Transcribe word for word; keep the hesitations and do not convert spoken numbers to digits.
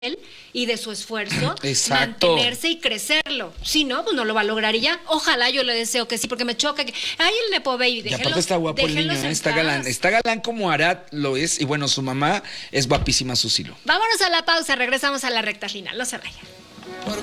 él y de su esfuerzo. Exacto. Mantenerse y crecerlo. Si no, pues no lo va a lograr y ya. Ojalá, yo le deseo que sí, porque me choca que ay, el Nepo Baby, Y déjenlos, aparte está guapo el niño, déjenlos ¿eh? en Está paz. galán, está galán como Arad lo es, y bueno, su mamá es guapísima, Susilo. Vámonos a la pausa, regresamos a la recta final, no se vayan.